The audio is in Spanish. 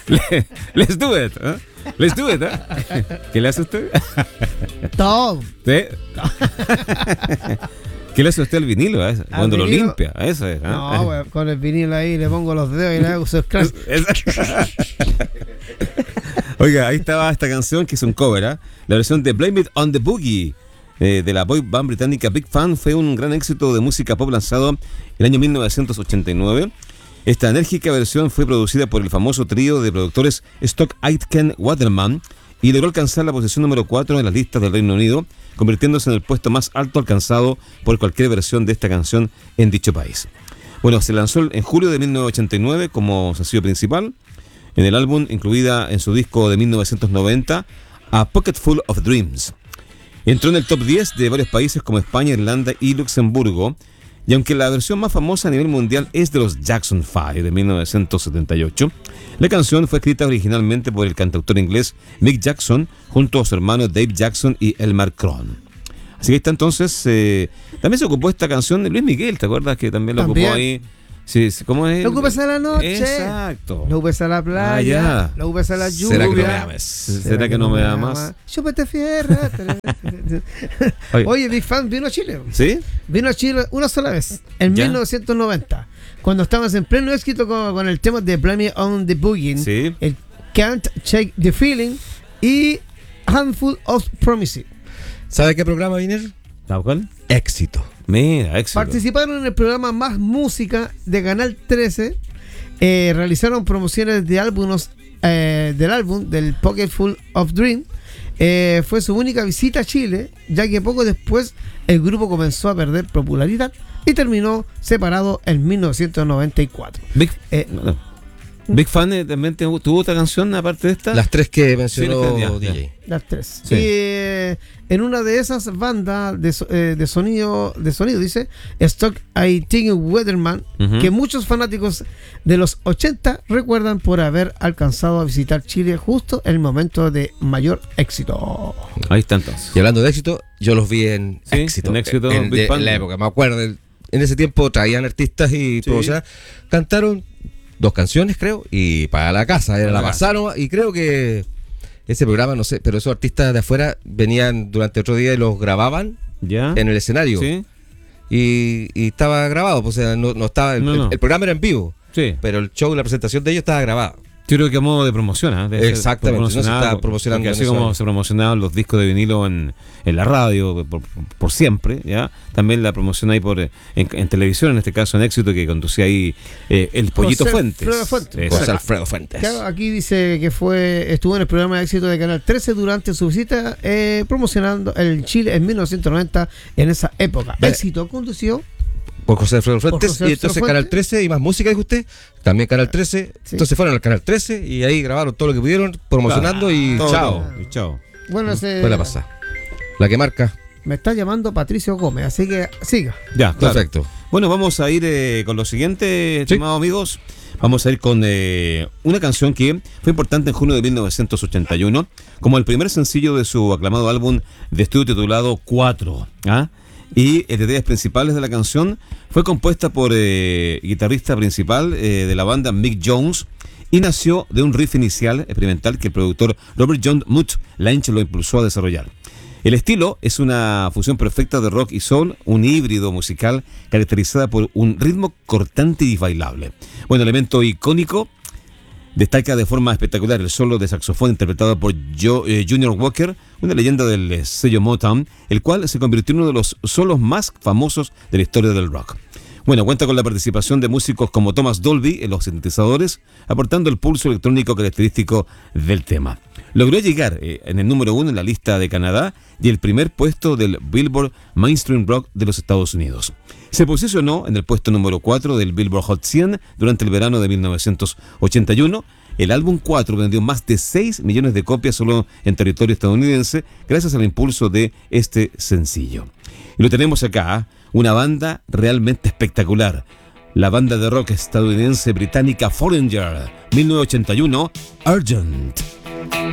Let's do it. ¿Eh? Let's do it. ¿Eh? ¿Qué le hace usted? Todo. ¿Sí? ¿Qué le hace usted al vinilo? Cuando lo vinilo, limpia. Eso es. ¿Eh? No, güey, con el vinilo ahí le pongo los dedos y le hago su scratch. Oiga, ahí estaba esta canción que es un cover, ¿eh? La versión de Blame It on the Boogie de la boy band británica Big Fan fue un gran éxito de música pop lanzado en el año 1989. Esta enérgica versión fue producida por el famoso trío de productores Stock Aitken Waterman y logró alcanzar la posición número 4 en las listas del Reino Unido, convirtiéndose en el puesto más alto alcanzado por cualquier versión de esta canción en dicho país. Bueno, se lanzó en julio de 1989 como sencillo principal. En el álbum, incluida en su disco de 1990, A Pocket Full of Dreams. Entró en el top 10 de varios países como España, Irlanda y Luxemburgo, y aunque la versión más famosa a nivel mundial es de los Jackson 5 de 1978, la canción fue escrita originalmente por el cantautor inglés Mick Jackson junto a su hermano Dave Jackson y Elmer Cron. Así que está entonces, también se ocupó esta canción de Luis Miguel, ¿te acuerdas que también lo ocupó ahí? Sí, ¿cómo es? Lo ocupes a la noche. Exacto. Lo ocupes a la playa. Lo ocupes a la lluvia. ¿Será que no me amas? ¿Será que no me amas? Chúpate fierra. Oye, Big Fan vino a Chile. ¿Sí? Vino a Chile una sola vez, en 1990, cuando estabas en pleno éxito con el tema de Blame It on the Boogie, sí, el Can't Shake the Feeling y Handful of Promises. ¿Sabe qué programa viene? ¿Cuál? Éxito. Mira, éxito. Participaron en el programa Más Música de Canal 13. Realizaron promociones de álbumes del álbum del Pocket Full of Dreams. Fue su única visita a Chile, ya que poco después el grupo comenzó a perder popularidad y terminó separado en 1994. Big Fan también tuvo otra canción aparte de esta. Las tres que mencionó DJ. Las tres. Sí. Y en una de esas bandas de sonido dice Stock Aitken Waterman, que muchos fanáticos de los 80 recuerdan por haber alcanzado a visitar Chile justo en el momento de mayor éxito. Ahí están todos. Y hablando de éxito, yo los vi en éxito. En éxito, en la época, me acuerdo. En ese tiempo traían artistas y promocionaban. Cantaron 2 canciones, creo, y para la casa, la pasaron, y creo que ese programa, no sé, pero esos artistas de afuera venían durante otro día y los grababan en el escenario. ¿Sí? Y estaba grabado, pues, o sea, no estaba, el programa era en vivo, pero el show, la presentación de ellos estaba grabada. Yo creo que a modo de promoción, ¿eh? Exactamente, no se está promocionando. Porque así como se promocionaban los discos de vinilo en la radio por siempre, ¿ya? También la promoción ahí en televisión, en este caso en Éxito, que conducía ahí el Pollito Fuentes. José Alfredo Fuentes. Claro, aquí dice que estuvo en el programa de Éxito de Canal 13 durante su visita promocionando el Chile en 1990, en esa época. Éxito condució por José Alfredo Fuentes, y entonces Canal 13 y Más Música, dijo usted, también Canal 13, entonces fueron al Canal 13 y ahí grabaron todo lo que pudieron, promocionando y chao. Bueno, fue la pasada. La que marca. Me está llamando Patricio Gómez, así que siga. Ya, claro. Perfecto. Bueno, vamos a ir con lo siguiente, estimados amigos. Vamos a ir con una canción que fue importante en junio de 1981, como el primer sencillo de su aclamado álbum de estudio titulado 4. Y las ideas principales de la canción fue compuesta por guitarrista principal de la banda Mick Jones y nació de un riff inicial experimental que el productor Robert John Muth Lange lo impulsó a desarrollar. El estilo es una fusión perfecta de rock y soul, un híbrido musical caracterizada por un ritmo cortante y bailable. Bueno, elemento icónico. Destaca de forma espectacular el solo de saxofón interpretado por Junior Walker, una leyenda del sello Motown, el cual se convirtió en uno de los solos más famosos de la historia del rock. Bueno, cuenta con la participación de músicos como Thomas Dolby en los sintetizadores, aportando el pulso electrónico característico del tema. Logró llegar en el número 1 en la lista de Canadá y el primer puesto del Billboard Mainstream Rock de los Estados Unidos. Se posicionó en el puesto número 4 del Billboard Hot 100 durante el verano de 1981. El álbum 4 vendió más de 6 millones de copias solo en territorio estadounidense gracias al impulso de este sencillo. Y lo tenemos acá, una banda realmente espectacular. La banda de rock estadounidense británica Foreigner, 1981, Urgent.